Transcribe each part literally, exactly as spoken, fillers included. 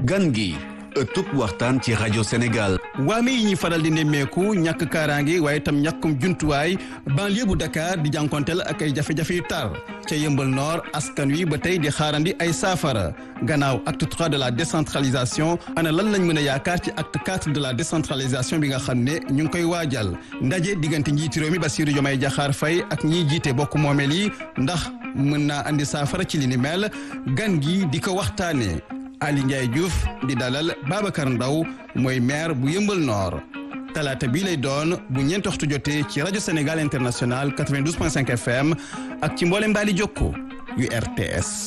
gan gi ëttub waxtaan ci rajo Sénégal. waame yi ñuy faral di nemmeeku ñàkk kaaraange waaye itam ñàkkum jumtuwaay banlieue bu Dakar di jànkonteel ak ay jafe-jafe yu tar ca Yeumbeul Nord askan wi ba tey di xaarandi ay saafara gannaaw acte trois de la décentralisation ana lan lañ mën a yaakaar ci acte quatre de la décentralisation bi nga xam ne ñu ngi koy waajal ndaje diggante njiiti réew mi Bassirou Diomaye Diakhar Faye ak ñiy jiite bokk moomeel yi ndax mën naa andi saafara ci li ni mel gan gi di ko waxtaanee. Ali Ndiaye Diouf di dalal Babacar Ndaw mooy maire bu Yeumbeul Nord talaata bii lay doon bu ñeenti waxtu jotee ci rajo Sénégal International quatre-vingt-douze point cinq F M ak ci mboolem mbaali jokko yu R T S.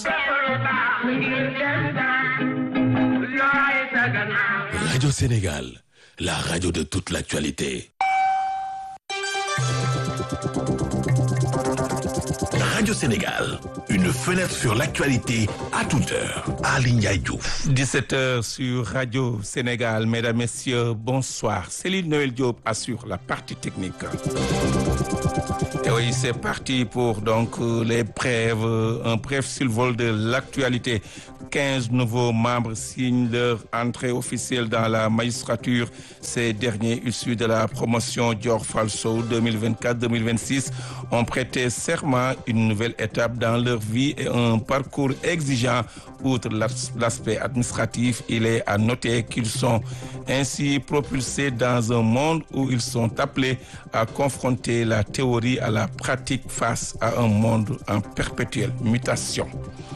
Radio Sénégal, la radio de toute l'actualité. Radio Sénégal, une fenêtre sur l'actualité à toute heure. Ali Ndiaye Diouf. dix-sept heures sur Radio Sénégal. Mesdames, Messieurs, bonsoir. Céline Noël Diop assure la partie technique. Et oui, c'est parti pour donc les brèves, un bref survol de l'actualité. quinze nouveaux membres signent leur entrée officielle dans la magistrature. Ces derniers, issus de la promotion Dior Falso deux mille vingt-quatre deux mille vingt-six, ont prêté serment, une nouvelle étape dans leur vie et un parcours exigeant. Outre l'aspect administratif, il est à noter qu'ils sont ainsi propulsés dans un monde où ils sont appelés à confronter la théorie à la pratique face à un monde en perpétuelle mutation.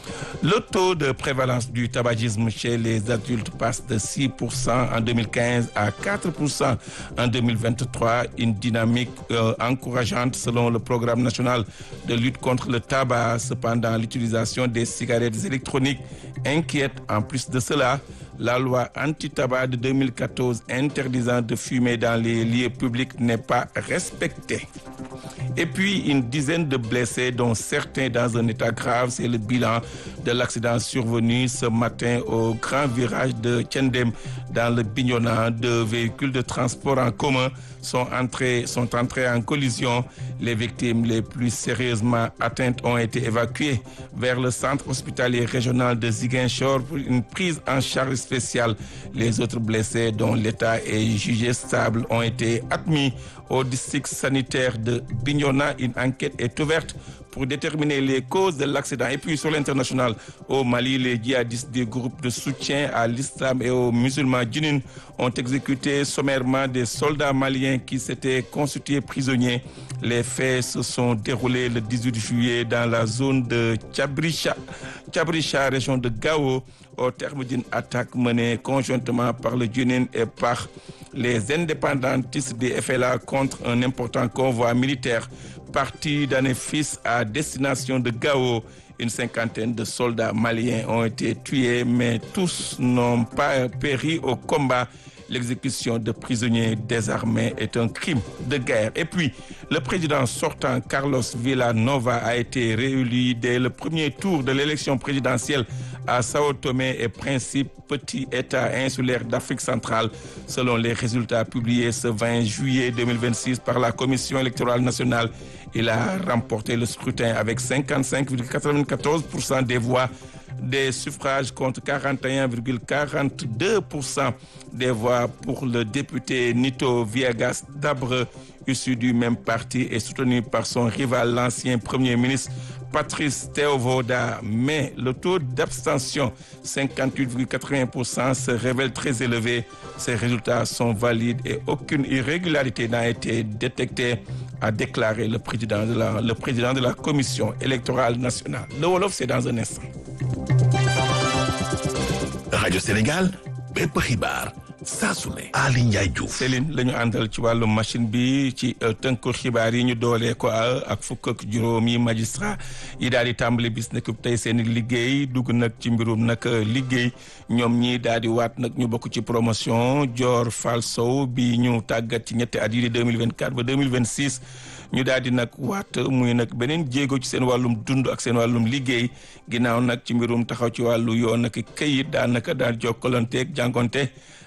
Le taux de prévalence du tabagisme chez les adultes passe de six pour cent en deux mille quinze à quatre pour cent en deux mille vingt-trois, une dynamique euh, encourageante selon le programme national de lutte contre le tabac. Cependant, l'utilisation des cigarettes électroniques inquiète. En plus de cela, la loi anti-tabac de deux mille quatorze interdisant de fumer dans les lieux publics n'est pas respectée. Et puis, une dizaine de blessés, dont certains dans un état grave. C'est le bilan de l'accident survenu ce matin au grand virage de Thiendem dans le Bignona. Deux véhicules de transport en commun sont entrés, sont entrés en collision. Les victimes les plus sérieusement atteintes ont été évacuées vers le centre hospitalier régional de Ziguinchor pour une prise en charge spéciale. Les autres blessés, dont l'état est jugé stable, ont été admis au district sanitaire de Bignona. Une enquête est ouverte pour déterminer les causes de l'accident. Et puis sur l'international, au Mali, les djihadistes des groupes de soutien à l'islam et aux musulmans djinnin ont exécuté sommairement des soldats maliens qui s'étaient constitués prisonniers. Les faits se sont déroulés le dix-huit juillet dans la zone de Tchabricha, Tchabricha, région de Gao, au terme d'une attaque menée conjointement par le djinnin et par les indépendantistes des F L A contre un important convoi militaire parti d'Anefis à destination de Gao. Une cinquantaine de soldats maliens ont été tués, mais tous n'ont pas péri au combat. L'exécution de prisonniers désarmés est un crime de guerre. Et puis, le président sortant Carlos Villanova a été réélu dès le premier tour de l'élection présidentielle à Sao Tomé et Principe, petit État insulaire d'Afrique centrale. Selon les résultats publiés ce vingt juillet deux mille vingt-six par la Commission électorale nationale, il a remporté le scrutin avec cinquante-cinq virgule quatre-vingt-quatorze pour cent des voix, des suffrages contre quarante et un virgule quarante-deux pour cent des voix pour le député Nito Viegas Dabre, issu du même parti et soutenu par son rival, l'ancien Premier ministre Patrice Théovoda. Mais le taux d'abstention, cinquante-huit virgule quatre-vingts pour cent, se révèle très élevé. Ces résultats sont valides et aucune irrégularité n'a été détectée, a déclaré le président de la, le président de la Commission électorale nationale. Le Wolof, c'est dans un instant. Radio Sénégal, bépp xibaar saa su ne. Ali Ndiaye Diouf. Céline la ñu àndal ci wàllu machine bi ci tënku xibaar yi ñu doolee ko ak fukk ak juróomi magistrat yi daal di tàmbali bis nag tey seen liggéey dugg nag ci mbirum nag liggéey ñoom ñi daal di waat nag ñu bokk ci promotion Dior Falso bi ñu tàggat ci ñetti at yi di deux mille vingt-quatre ba deux mille vingt-six. ñu daal di nag waat muy nag beneen jéego ci seen wàllum dund ak seen wàllum liggéey ginnaaw nag ci mbirum taxaw ci wàllu yoon nag këyit daanaka daal jokkalanteeg jàngonte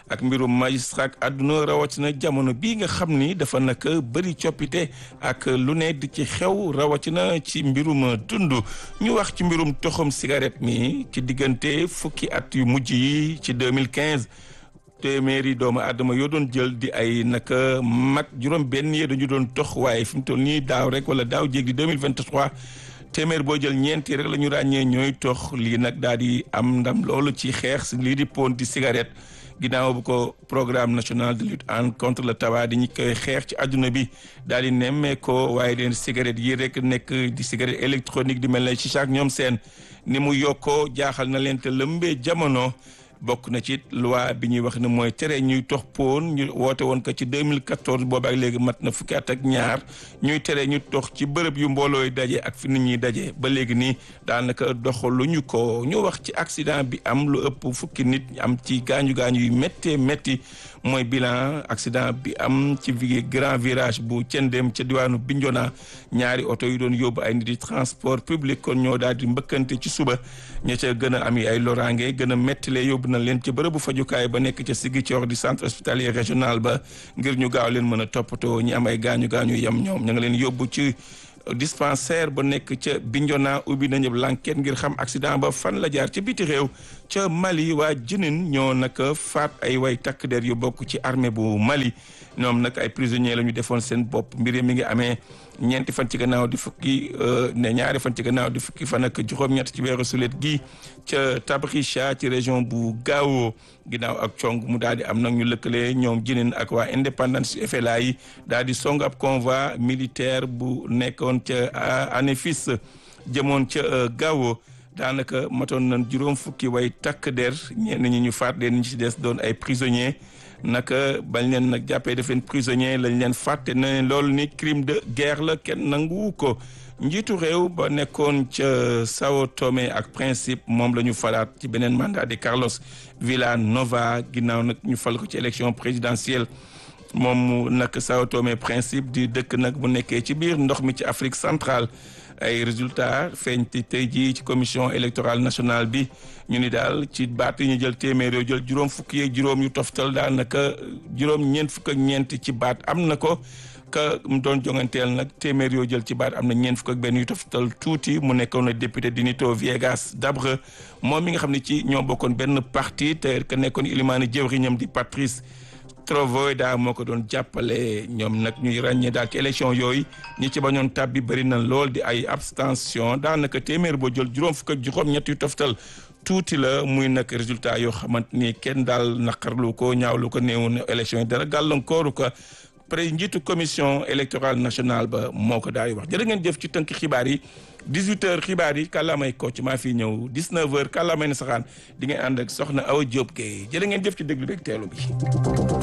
ak mbirum magistrat ak àdduna rawatina jamono bii nga xam ni dafa nag bëri coppite ak lu ne di ci xew rawatina ci mbirum dund ñu wax ci mbirum toxum cigarette mi ci diggante fukki at yu mujj yi ci deux mille quinze téeméeri doomu aadama yoo doon jël di ay naka mag juróom benn yee dañu doon tox waaye fi mu toll nii daaw rek wala daaw jéeg di deux mille vingt-trois téeméer boo jël ñeenti rek la ñu ràññee ñooy tox lii nag daal di am ndam loolu ci xeex lii di pon di cigarette ginnaaw bu ko programme national de lutte en contre le tabac di ñu koy xeex ci àdduna bi daal di nemmee ko waaye leen cigarette yi rek nekk di cigarette électronique di mel ne ci chaque ñoom seen ni mu yokkoo jaaxal na leen te lëmbee jamono bokk na ci loi bi ñuy wax ne mooy tere ñuy tox poon ñu woote woon ko ci deux mille quatorze boobu ak léegi mat na fukki at ak ñaar ñuy tere ñu tox ci bërëb yu mboolooy daje ak fi nit ñuy daje ba léegi nii daanaka doxaluñu ko ñu wax ci accident bi am lu ëpp fukki nit am ci gaañu gaañu yu méttee métti mooy bilan accident bi am ci grand virage bu Thiendem ca diwaanu Bignona ñaari oto yu doon yóbbu ay nit di transport public kon ñoo daal di mbëkkante ci suba ña ca gën a am ay loraange gën a méttile yóbbu na leen ca bërëbu fajukaay ba nekk ca Ziguinchor di centre hospitalier régional ba ngir ñu gaaw leen mën a toppatoo ñi am ay gaañu gaañu yam ñoom ña nga leen yóbbu ci dispensaire ba nekk ca Bignona ubbi nañu l'enquête ngir xam accident ba fan la jaar ci biti réew ca Mali waa jënin ñoo nag faat ay way takk der yu bokk ci armée bu Mali ñoom nag ay prisonniers la ñu defoon seen bopp mbir mi ngi amee ñeenti fan ci gannaaw di fukki ne ñaari fan ci gannaaw di fukki fan ak juróom-ñett ci weeru sulet gi ca Tabricha ci région bu Gao ginnaaw ak cong mu daal di am nag ñu lëkkale ñoom jënin ak waa indépendance F L A yi daal di song ab convoi militaire bu nekkoon ca Anefis jëmoon ca Gao daanaka matoon nañ juróom fukki way takk der ñenn ñi ñu faat leen ñi ci des doon ay prisonniers naka bañ leen nag jàppee def leen prisonnier lañ leen fàtte na leen loolu ni crime de guerre la kenn nanguwu ko njiitu réew ba nekkoon ca Sao Tomé ak Principe moom la ñu falaat ci beneen mandat de Carlos Villanova ginnaaw nag ñu fal ko ci élection présidentielle moom mu nag Sao Tomé Principe di dëkk nag bu nekkee ci biir ndox mi ci Afrique centrale ay résultats feeñ ci tey jii ci commission électorale nationale bi ñu ni daal ci baat yi ñu jël téeméer yoo jël juróom fukk yeeg juróom yu toftal daanaka juróom ñeent fukk ak ñeent ci baat am na ko ka mu doon jonganteel nag téeméer yoo jël ci baat am na ñeent fukk ak benn yu toftal tuuti mu nekkoon na député Dinito Viegas Dabre moom mi nga xam ne ci ñoo bokkoon benn parti te ka nekkoon ilimaani jëwriñam di Patrice Trovoada moo ko doon jàppale ñoom nag ñuy ràññee daal ci élection yooyu ñi ci bañoon tab bi bëri na lool di ay abstention daanaka téeméer boo jël juróom fukk ak juróom ñett yu toftal tuuti la muy nag résultat yoo xamante ni kenn daal naqarlu ko ñaawlu ko néewu ne élection yi dara gàllankooru ko pré njiitu commission électorale nationale ba moo ko daal di wax jërë ngeen jëf ci tënk xibaar yi dix-huit heures xibaar yi kàllaamay Kocc maa fi ñëw dix-neuf heures kàllaamay na saxaan di ngeen ànd ak soxna Awa Diop Gueye jërë ngeen jëf ci déglu beeg teelu bi